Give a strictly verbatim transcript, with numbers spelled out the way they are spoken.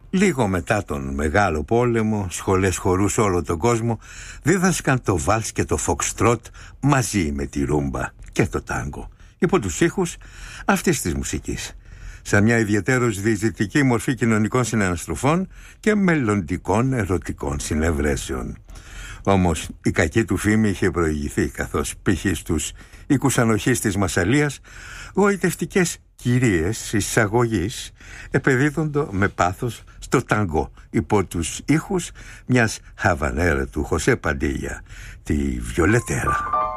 Λίγο μετά τον Μεγάλο Πόλεμο, σχολές χορού σε όλο τον κόσμο δίδασκαν το βάλς και το φοξτρότ μαζί με τη ρούμπα και το τάγκο, υπό τους ήχους αυτής της μουσικής, σαν μια ιδιαίτερως διαιτητική μορφή κοινωνικών συναναστροφών και μελλοντικών ερωτικών συνευρέσεων. Όμως η κακή του φήμη είχε προηγηθεί, καθώς π.χ. στους οίκους ανοχής της Μασσαλίας γοητευτικές κυρίες εισαγωγής επεδίδονται με πάθος στο ταγκό υπό τους ήχους μιας χαβανέρα του Χωσέ Παντίγια, τη Βιολετέρα.